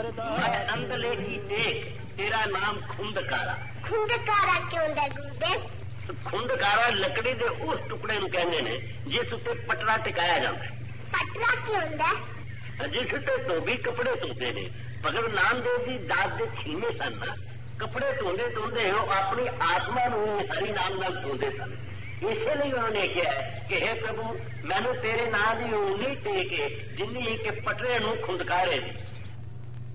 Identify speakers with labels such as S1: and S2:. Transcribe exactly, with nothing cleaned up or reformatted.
S1: मैं अंदले की देख तेरा नाम खुंदकारा।
S2: खुंदकारा क्यों है गुरुदेव?
S1: खुंदकारा लकड़ी के उस टुकड़े नूं कहंदे ने जिस उत्ते पटरा टिकाया जाता है।
S2: पटरा क्यों है?
S1: जिस उत्ते धोबी कपड़े धोते ने। भगत नामदेव जी दाद दे छीने सन ना, कपड़े धोंदे धोंदे वो अपनी आत्मा नूं हरि नाम नाल धोंदे सन। इसलिए उन्होंने कहा कि हे प्रभु मैनू तेरे नाम की उंगली टेके जिन्नी के पटरे नूं खुंदकारे दी।